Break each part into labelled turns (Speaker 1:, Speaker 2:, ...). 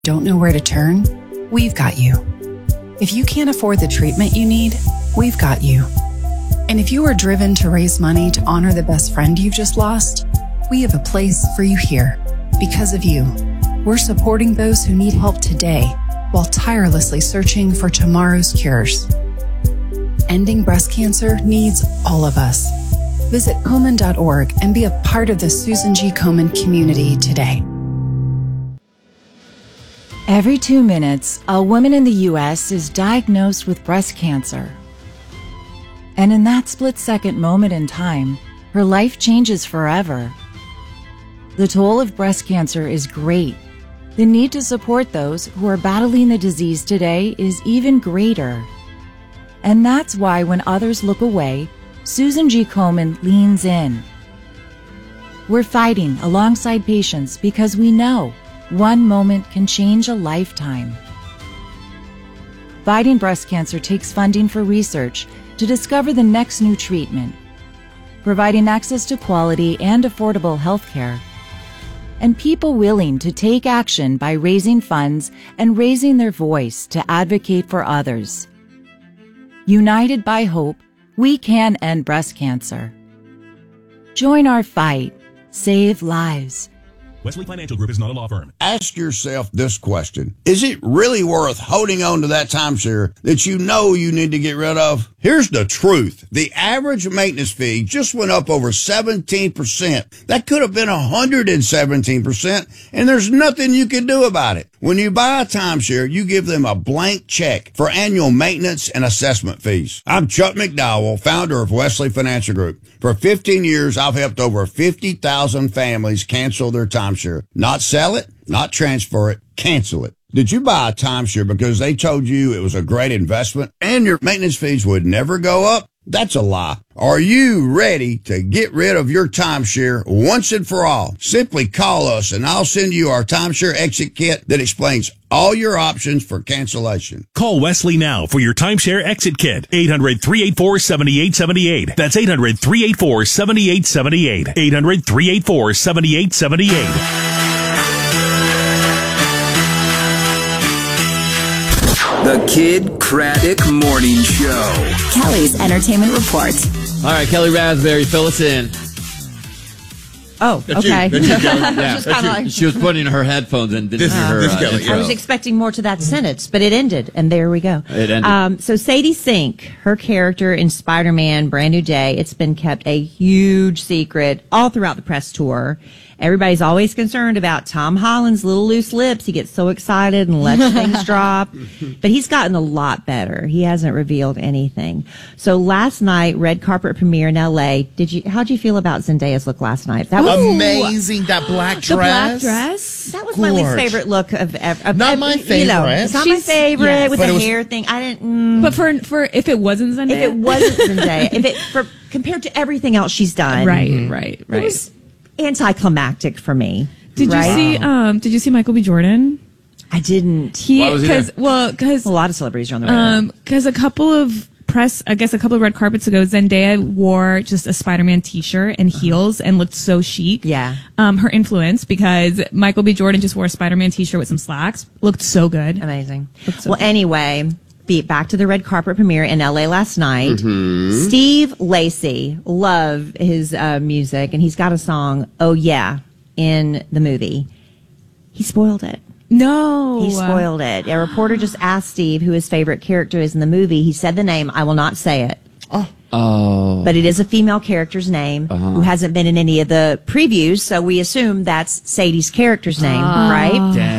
Speaker 1: Don't know where to turn? We've got you. If you can't afford the treatment you need, we've got you. And if you are driven to raise money to honor the best friend you've just lost, we have a place for you here. Because of you, we're supporting those who need help today while tirelessly searching for tomorrow's cures. Ending breast cancer needs all of us. Visit Komen.org and be a part of the Susan G. Komen community today.
Speaker 2: Every 2 minutes, a woman in the U.S. is diagnosed with breast cancer. And in that split-second moment in time, her life changes forever. The toll of breast cancer is great. The need to support those who are battling the disease today is even greater. And that's why when others look away, Susan G. Komen leans in. We're fighting alongside patients because we know one moment can change a lifetime. Fighting breast cancer takes funding for research to discover the next new treatment, providing access to quality and affordable health care, and people willing to take action by raising funds and raising their voice to advocate for others. United by hope, we can end breast cancer. Join our fight. Save lives.
Speaker 3: Wesley Financial Group is not a law firm.
Speaker 4: Ask yourself this question. Is it really worth holding on to that timeshare that you know you need to get rid of? Here's the truth. The average maintenance fee just went up over 17%. That could have been 117%, and there's nothing you can do about it. When you buy a timeshare, you give them a blank check for annual maintenance and assessment fees. I'm Chuck McDowell, founder of Wesley Financial Group. For 15 years, I've helped over 50,000 families cancel their timeshare. Not sell it, not transfer it, cancel it. Did you buy a timeshare because they told you it was a great investment and your maintenance fees would never go up? That's a lie. Are you ready to get rid of your timeshare once and for all? Simply call us and I'll send you our timeshare exit kit that explains all your options for cancellation.
Speaker 3: Call Wesley now for your timeshare exit kit. 800-384-7878. That's 800-384-7878. 800-384-7878.
Speaker 5: The Kid Craddock Morning Show.
Speaker 6: Kelly's Entertainment Report.
Speaker 7: All right, Kelly Raspberry, fill us in.
Speaker 8: Oh,
Speaker 7: That's
Speaker 8: okay.
Speaker 7: You. Yeah.
Speaker 8: Just kinda like-
Speaker 7: She was putting her headphones in. Didn't hear her
Speaker 9: Kelly,
Speaker 7: intro.
Speaker 8: I was expecting more to that sentence, but it ended, and there we go.
Speaker 7: It ended.
Speaker 8: So Sadie Sink, her character in Spider-Man Brand New Day, it's been kept a huge secret all throughout the press tour. Everybody's always concerned about Tom Holland's little loose lips. He gets so excited and lets things drop. But he's gotten a lot better. He hasn't revealed anything. So last night, red carpet premiere in LA. How'd you feel about Zendaya's look last night? That was
Speaker 9: amazing. That black dress.
Speaker 6: The black dress?
Speaker 8: That was my least
Speaker 9: Gorge.
Speaker 8: favorite look of
Speaker 9: Not my favorite.
Speaker 8: It's not my favorite
Speaker 6: yes.
Speaker 8: with
Speaker 9: But
Speaker 8: the
Speaker 9: it was-
Speaker 8: hair thing. I didn't.
Speaker 6: But for if it wasn't Zendaya?
Speaker 8: If it wasn't Zendaya, compared to everything else she's done,
Speaker 6: Right.
Speaker 8: it was anticlimactic for me.
Speaker 6: Did you see Michael B. Jordan?
Speaker 8: I didn't.
Speaker 7: Why was he there?
Speaker 6: Because
Speaker 8: A lot of celebrities are on the radar.
Speaker 6: because a couple of red carpets ago, Zendaya wore just a Spider-Man t-shirt and heels and looked so chic.
Speaker 8: Yeah.
Speaker 6: Her influence, because Michael B. Jordan just wore a Spider-Man t-shirt with some slacks, looked so good.
Speaker 8: Amazing. Anyway, back to the red carpet premiere in LA last night. Steve Lacy, love his music, and he's got a song, "Oh Yeah," in the movie. He spoiled it.
Speaker 6: No.
Speaker 8: He spoiled it. A reporter just asked Steve who his favorite character is in the movie. He said the name. I will not say it.
Speaker 7: Oh.
Speaker 8: But it is a female character's name who hasn't been in any of the previews, so we assume that's Sadie's character's name, right?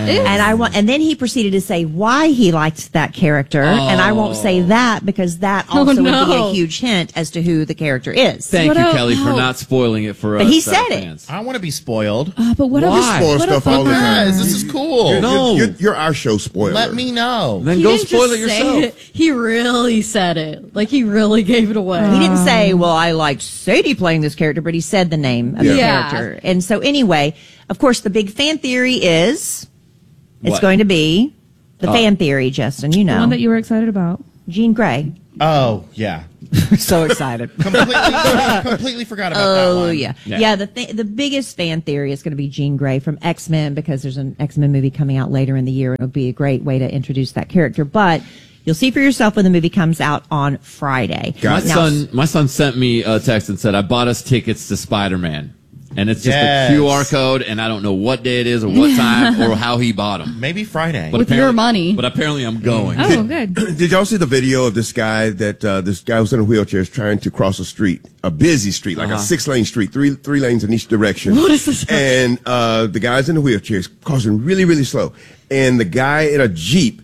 Speaker 8: And then he proceeded to say why he liked that character, and I won't say that because that also would be a huge hint as to who the character is.
Speaker 7: Thank you, Kelly, for not spoiling it for us.
Speaker 8: But he said it.
Speaker 7: fans.
Speaker 9: I don't want to be spoiled.
Speaker 6: But what
Speaker 9: You
Speaker 6: about
Speaker 9: spoil stuff all the time. This is cool.
Speaker 7: No.
Speaker 9: You're our show spoiler. Let me know.
Speaker 7: Then go spoil it yourself.
Speaker 10: He really said it. Like, he really gave it away.
Speaker 8: He didn't say, well, I liked Sadie playing this character, but he said the name of the character. And so anyway, of course, the big fan theory is it's
Speaker 7: What?
Speaker 8: going to be the fan theory, Justin, you know.
Speaker 6: the one that you were excited about?
Speaker 8: Jean Grey.
Speaker 9: Oh, yeah.
Speaker 8: So excited.
Speaker 9: Completely forgot about that one.
Speaker 8: Oh, yeah. Yeah, the biggest fan theory is going to be Jean Grey from X-Men, because there's an X-Men movie coming out later in the year. It'll be a great way to introduce that character. But you'll see for yourself when the movie comes out on Friday.
Speaker 7: My son sent me a text and said, I bought us tickets to Spider-Man. And it's just a QR code, and I don't know what day it is or what time or how he bought them.
Speaker 9: Maybe Friday.
Speaker 10: With your money.
Speaker 7: But apparently I'm going.
Speaker 6: Oh, good.
Speaker 11: Did y'all see the video of this guy this guy was in a wheelchair is trying to cross a street, a busy street, like a 6-lane street, three lanes in each direction.
Speaker 10: What is this?
Speaker 11: And the guy's in the wheelchair is crossing really, really slow. And the guy in a Jeep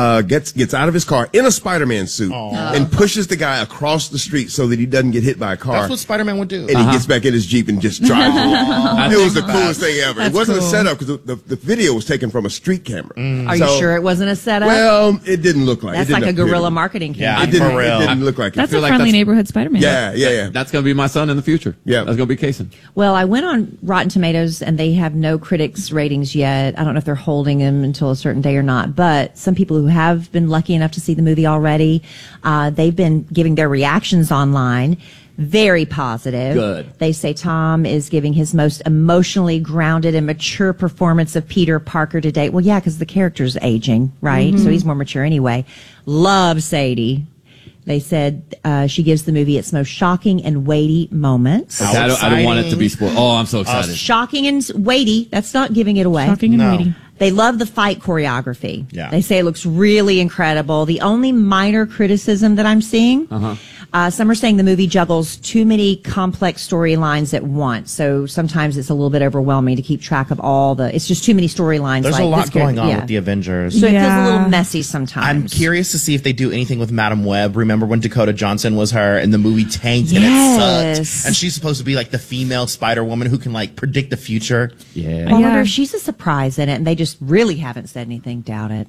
Speaker 11: gets out of his car in a Spider-Man suit and pushes the guy across the street so that he doesn't get hit by a car.
Speaker 9: That's what Spider-Man would do.
Speaker 11: And he gets back in his Jeep and just drives along. It was the coolest thing ever. It wasn't a setup because the video was taken from a street camera.
Speaker 8: Are you sure it wasn't a setup?
Speaker 11: Well, it didn't look like it.
Speaker 8: That's like a guerrilla marketing campaign.
Speaker 9: Yeah, for real.
Speaker 11: It didn't look like it.
Speaker 6: That's a friendly neighborhood Spider-Man.
Speaker 11: Yeah.
Speaker 7: That's going to be my son in the future.
Speaker 11: Yeah.
Speaker 7: That's going to be Kaysen.
Speaker 8: Well, I went on Rotten Tomatoes, and they have no critics ratings yet. I don't know if they're holding them until a certain day or not, but some people who have been lucky enough to see the movie already, they've been giving their reactions online. Very positive.
Speaker 7: Good.
Speaker 8: They say Tom is giving his most emotionally grounded and mature performance of Peter Parker to date. Well, yeah, because the character's aging, right? So he's more mature anyway. Love Sadie. They said she gives the movie its most shocking and weighty moments.
Speaker 7: Okay, I don't want it to be spoiled. Oh, I'm so excited.
Speaker 8: Shocking and weighty. That's not giving it away.
Speaker 6: Shocking and weighty.
Speaker 8: They love the fight choreography.
Speaker 9: Yeah.
Speaker 8: They say it looks really incredible. The only minor criticism that I'm seeing, some are saying the movie juggles too many complex storylines at once. So sometimes it's a little bit overwhelming to keep track of it's just too many storylines.
Speaker 9: There's
Speaker 8: like
Speaker 9: a lot
Speaker 8: this
Speaker 9: going on
Speaker 8: yeah.
Speaker 9: with the Avengers.
Speaker 8: So it feels a little messy sometimes.
Speaker 9: I'm curious to see if they do anything with Madam Web. Remember when Dakota Johnson was her and the movie tanked and it sucked? And she's supposed to be like the female Spider-Woman who can like predict the future.
Speaker 7: Yeah.
Speaker 8: I wonder if she's a surprise in it, and they just really haven't said anything. Doubt it.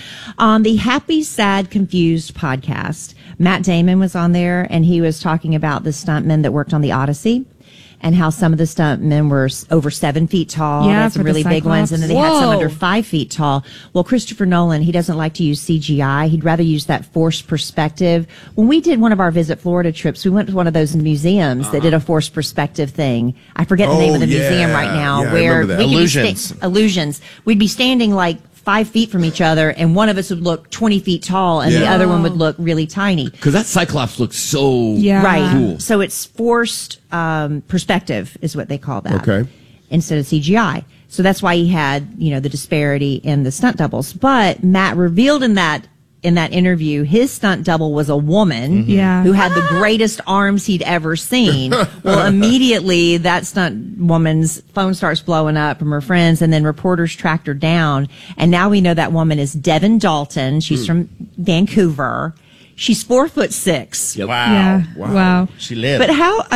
Speaker 8: On the Happy, Sad, Confused podcast, Matt Damon was on there, and he was talking about the stuntmen that worked on the Odyssey and how some of the stuntmen were over 7 feet tall.
Speaker 6: Yeah,
Speaker 8: That's some really big ones. And then they had some under 5 feet tall. Well, Christopher Nolan, he doesn't like to use CGI. He'd rather use that forced perspective. When we did one of our Visit Florida trips, we went to one of the museums that did a forced perspective thing. I forget the name of the museum right now.
Speaker 11: Yeah,
Speaker 8: where
Speaker 11: we
Speaker 8: Illusions. We'd be standing like 5 feet from each other, and one of us would look 20 feet tall, and the other one would look really tiny.
Speaker 7: Because that Cyclops looks so
Speaker 8: right.
Speaker 7: cool.
Speaker 8: So it's forced perspective is what they call that.
Speaker 11: Okay.
Speaker 8: Instead of CGI. So that's why he had, the disparity in the stunt doubles. But Matt revealed in that interview, his stunt double was a woman who had the greatest arms he'd ever seen. Well, immediately that stunt woman's phone starts blowing up from her friends, and then reporters tracked her down. And now we know that woman is Devin Dalton. She's from Vancouver. She's 4'6".
Speaker 7: Yep.
Speaker 9: Wow.
Speaker 6: Yeah. Wow.
Speaker 9: She lived.
Speaker 8: But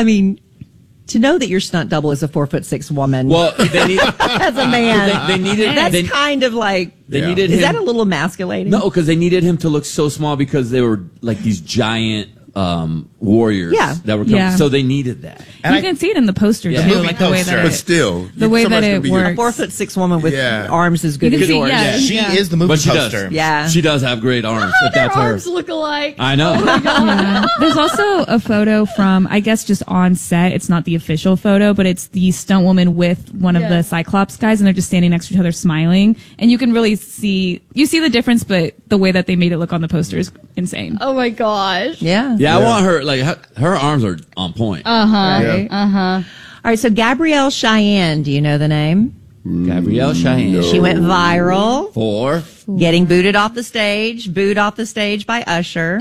Speaker 8: to know that your stunt double is a 4'6" woman.
Speaker 7: Well, they need
Speaker 8: as a man,
Speaker 7: they needed.
Speaker 8: that's kind of like.
Speaker 7: They needed
Speaker 8: Is
Speaker 7: him.
Speaker 8: that a little emasculating?
Speaker 7: No, because they needed him to look so small because they were like these giant warriors that were coming.
Speaker 6: Yeah.
Speaker 7: So they needed that.
Speaker 6: You can see it in the poster
Speaker 7: Yeah.
Speaker 6: too,
Speaker 9: The movie
Speaker 6: like the way
Speaker 9: poster.
Speaker 6: that
Speaker 11: But still,
Speaker 6: the way that
Speaker 11: somebody's
Speaker 6: it
Speaker 11: gonna be
Speaker 6: works.
Speaker 8: A 4'6" woman with arms as good
Speaker 6: You
Speaker 8: as
Speaker 6: can see-
Speaker 8: yours.
Speaker 6: yeah.
Speaker 9: She is the movie
Speaker 7: But she
Speaker 9: poster.
Speaker 7: does.
Speaker 8: Yeah.
Speaker 7: She does have great arms. If
Speaker 10: Their
Speaker 7: that's
Speaker 10: arms
Speaker 7: her.
Speaker 10: look alike.
Speaker 7: I know.
Speaker 6: Yeah. There's also a photo from, I guess, just on set. It's not the official photo, but it's the stunt woman with one of the Cyclops guys, and they're just standing next to each other smiling. And you can really see the difference, but the way that they made it look on the poster is insane.
Speaker 10: Oh my gosh.
Speaker 8: Yeah.
Speaker 7: Yeah, I want her. Like her arms are on point.
Speaker 8: Right. All right. So Gabrielle Cheyenne, do you know the name?
Speaker 7: Gabrielle Cheyenne.
Speaker 8: She went viral.
Speaker 7: For
Speaker 8: Getting booed off the stage by Usher.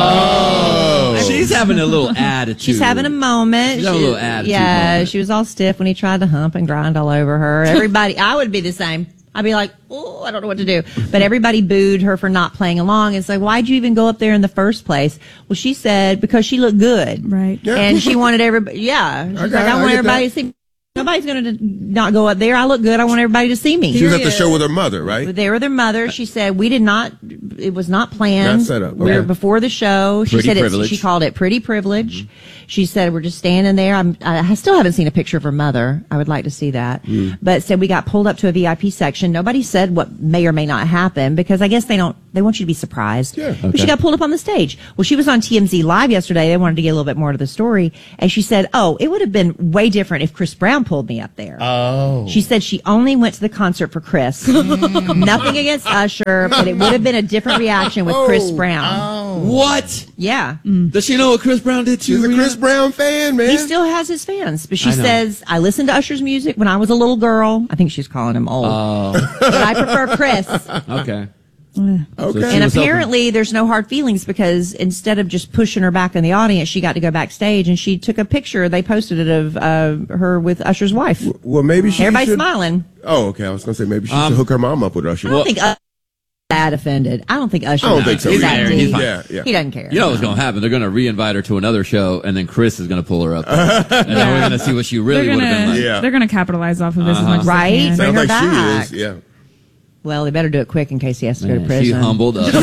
Speaker 7: she's having a little attitude.
Speaker 8: She's having a moment.
Speaker 7: She's having a little attitude
Speaker 8: Yeah,
Speaker 7: moment.
Speaker 8: she was all stiff when he tried to hump and grind all over her. Everybody, I would be the same. I'd be like, oh, I don't know what to do. But everybody booed her for not playing along. It's like, why'd you even go up there in the first place? Well, she said because she looked good.
Speaker 6: Right.
Speaker 11: Yeah.
Speaker 8: And she wanted everybody, she's like, I want
Speaker 11: get
Speaker 8: everybody
Speaker 11: that.
Speaker 8: to see. Nobody's going to not go up there. I look good. I want everybody to see me.
Speaker 11: She was at the show with her mother, right?
Speaker 8: They were their mother. She said, it was not planned.
Speaker 11: Not set up.
Speaker 8: We were
Speaker 11: Okay.
Speaker 8: before the show. She
Speaker 7: Pretty
Speaker 8: said
Speaker 7: privilege.
Speaker 8: she called it pretty privilege. She said, we're just standing there. I still haven't seen a picture of her mother. I would like to see that. But said we got pulled up to a VIP section. Nobody said what may or may not happen because I guess they don't They want you to be surprised.
Speaker 11: Yeah.
Speaker 8: But she got pulled up on the stage. Well, she was on TMZ Live yesterday. They wanted to get a little bit more to the story. And she said, it would have been way different if Chris Brown pulled me up there.
Speaker 9: Oh.
Speaker 8: She said she only went to the concert for Chris. Nothing against Usher, but it would have been a different reaction with Chris Brown.
Speaker 7: What?
Speaker 8: Yeah.
Speaker 7: Does she know what Chris Brown did to
Speaker 11: She's a
Speaker 7: Rihanna?
Speaker 11: Chris Brown fan, man.
Speaker 8: He still has his fans, but she
Speaker 7: I know.
Speaker 8: says, I listened to Usher's music when I was a little girl. I think she's calling him old. But I prefer Chris.
Speaker 7: Okay.
Speaker 11: Okay.
Speaker 8: And apparently there's no hard feelings because instead of just pushing her back in the audience, she got to go backstage and she took a picture. They posted it of her with Usher's wife.
Speaker 11: Well, maybe she
Speaker 8: Everybody's
Speaker 11: should...
Speaker 8: smiling.
Speaker 11: Oh, okay. I was going to say maybe she should hook her mom up with Usher.
Speaker 8: I don't think Usher's that offended. I don't think Usher
Speaker 11: I don't think so.
Speaker 8: is
Speaker 11: He's
Speaker 8: that
Speaker 11: married.
Speaker 8: deep.
Speaker 11: He's fine. Yeah.
Speaker 8: He doesn't care.
Speaker 7: You know what's going to happen? They're going to re-invite her to another show, and then Chris is going to pull her up. And then we're going to see what she really would have been like.
Speaker 11: Yeah.
Speaker 6: They're going to capitalize off of this as much as
Speaker 8: Right?
Speaker 6: they can.
Speaker 8: Bring
Speaker 11: Sounds
Speaker 8: her
Speaker 11: like
Speaker 8: back.
Speaker 11: she is. Yeah.
Speaker 8: Well, they better do it quick in case he has to go to
Speaker 7: Man,
Speaker 8: prison.
Speaker 7: she humbled us.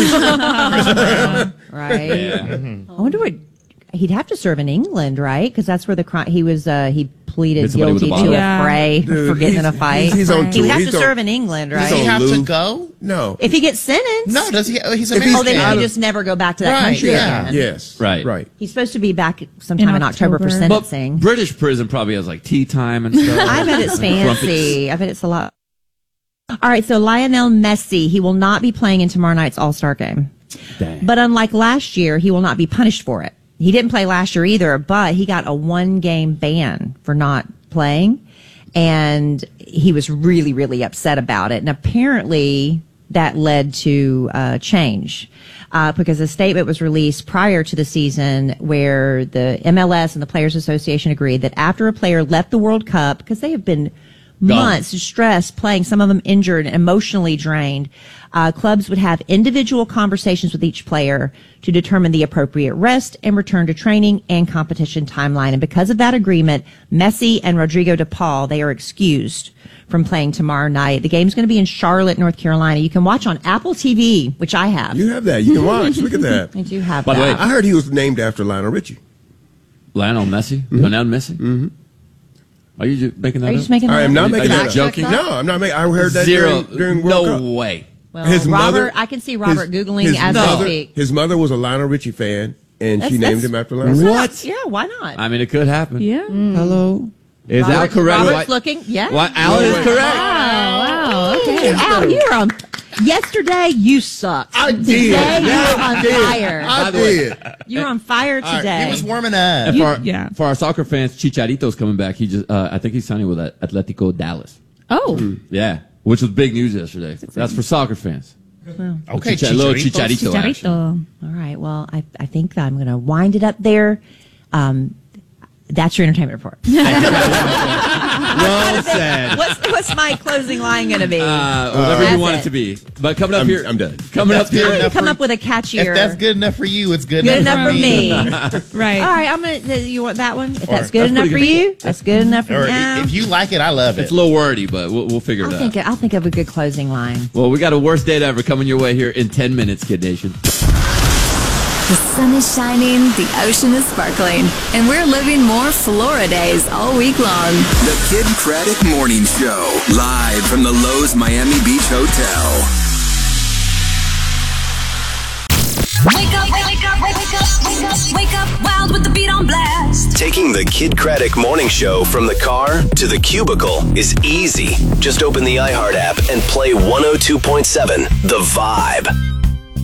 Speaker 8: Right?
Speaker 7: Yeah.
Speaker 8: I wonder what he'd have to serve in England, right? Because that's where the crime he was. He pleaded
Speaker 7: Hit somebody with
Speaker 8: guilty
Speaker 7: a
Speaker 8: to
Speaker 7: bottle.
Speaker 6: Yeah.
Speaker 8: a fray
Speaker 11: Dude,
Speaker 8: for getting in a
Speaker 11: he's-
Speaker 8: fight.
Speaker 11: he's on
Speaker 8: He
Speaker 11: tour.
Speaker 8: would have
Speaker 11: He's
Speaker 8: to
Speaker 11: on-
Speaker 8: serve in England,
Speaker 9: Does
Speaker 8: right?
Speaker 9: he
Speaker 11: on
Speaker 9: have to
Speaker 11: Luke.
Speaker 9: go?
Speaker 11: No.
Speaker 8: If he gets sentenced,
Speaker 9: No, does he? He's
Speaker 11: If
Speaker 9: American.
Speaker 11: he's
Speaker 8: then he
Speaker 11: out
Speaker 8: can
Speaker 11: of-
Speaker 8: just never go back to that
Speaker 9: Right,
Speaker 8: country
Speaker 9: yeah.
Speaker 8: again.
Speaker 11: Yes.
Speaker 7: Right.
Speaker 11: Right.
Speaker 8: He's supposed to be back sometime in October for
Speaker 6: October.
Speaker 7: But
Speaker 8: sentencing.
Speaker 7: British prison probably has like tea time and stuff.
Speaker 8: I bet it's
Speaker 7: Crumpets.
Speaker 8: fancy. I bet it's a lot. All right, so Lionel Messi, he will not be playing in tomorrow night's All-Star game.
Speaker 7: Dang.
Speaker 8: But unlike last year, he will not be punished for it. He didn't play last year either, but he got a 1-game ban for not playing. And he was really, really upset about it. And apparently that led to change. Because a statement was released prior to the season where the MLS and the Players Association agreed that after a player left the World Cup, because they have been months stressed playing, some of them injured and emotionally drained, clubs would have individual conversations with each player to determine the appropriate rest and return to training and competition timeline. And because of that agreement, Messi and Rodrigo de Paul, they are excused from playing tomorrow night. The game's going to be in Charlotte, North Carolina. You can watch on Apple TV, which I have.
Speaker 11: You have that. You can watch. Look at that.
Speaker 8: I do have
Speaker 7: By the
Speaker 8: that.
Speaker 7: way,
Speaker 11: I heard he was named after Lionel Richie.
Speaker 7: Lionel Messi? Lionel Messi? Mm-hmm. Are you just making that
Speaker 8: Are you
Speaker 7: up?
Speaker 8: just making that
Speaker 11: I am
Speaker 8: up?
Speaker 11: not making
Speaker 7: Are you
Speaker 11: that up.
Speaker 7: joking?
Speaker 11: No, I'm not making. I heard that
Speaker 7: Zero.
Speaker 11: during World Cup.
Speaker 7: No way.
Speaker 8: Well,
Speaker 11: His
Speaker 8: Robert,
Speaker 11: mother-
Speaker 8: I can see Robert
Speaker 11: his-
Speaker 8: Googling
Speaker 11: his
Speaker 8: as
Speaker 11: mother-
Speaker 8: we speak.
Speaker 11: His mother was a Lionel Richie fan, and she
Speaker 8: That's-
Speaker 11: named
Speaker 8: that's-
Speaker 11: him after Lionel Richie.
Speaker 7: What?
Speaker 8: Yeah, why not?
Speaker 7: I mean, it could happen.
Speaker 6: Yeah.
Speaker 7: Hello? Is
Speaker 8: Robert,
Speaker 7: that correct?
Speaker 8: Robert's looking. Yeah.
Speaker 7: What? Alan is correct.
Speaker 8: Wow. Okay. Al, you're on. Yesterday you sucked.
Speaker 11: I did.
Speaker 8: Today
Speaker 11: Yeah,
Speaker 8: you're on
Speaker 11: I did.
Speaker 8: fire.
Speaker 11: I did.
Speaker 8: You're on fire today.
Speaker 9: He was warming up.
Speaker 7: And
Speaker 6: Yeah.
Speaker 7: for our soccer fans, Chicharito's coming back. He just, I think he's signing with Atletico Dallas.
Speaker 6: Oh.
Speaker 7: Yeah, which was big news yesterday. That's for soccer fans.
Speaker 9: Okay,
Speaker 7: Little
Speaker 9: Chicharito.
Speaker 7: Chicharito action.
Speaker 6: Chicharito.
Speaker 8: All right. Well, I think I'm going to wind it up there. That's your entertainment report.
Speaker 7: Well said.
Speaker 8: What's my closing line going to be?
Speaker 7: Whatever you
Speaker 8: That's
Speaker 7: want
Speaker 8: it.
Speaker 7: it to be. But coming up here,
Speaker 11: I'm done.
Speaker 7: Coming up
Speaker 9: good
Speaker 7: here,
Speaker 9: enough.
Speaker 8: Come up with a catchier.
Speaker 9: If that's good enough for you, it's good,
Speaker 8: Good enough for me.
Speaker 6: Right.
Speaker 8: All right, I'm gonna. You want that one? If that's good
Speaker 7: That's
Speaker 8: enough for
Speaker 7: pretty
Speaker 8: you, that's good enough for
Speaker 9: Or
Speaker 8: me.
Speaker 9: if you like it, I love it.
Speaker 7: it's a little wordy, but we'll figure it out.
Speaker 8: I'll think of a good closing line.
Speaker 7: Well, we got a worst date ever coming your way here in 10 minutes, Kid Nation.
Speaker 12: The sun is shining, the ocean is sparkling, and we're living more Flora days all week long.
Speaker 5: The Kid Craddock Morning Show, live from the Lowe's Miami Beach Hotel.
Speaker 13: Wake up, wake up, wake up, wake up, wake up, wild with the beat on blast.
Speaker 14: Taking the Kid Craddock Morning Show from the car to the cubicle is easy. Just open the iHeart app and play 102.7 The Vibe.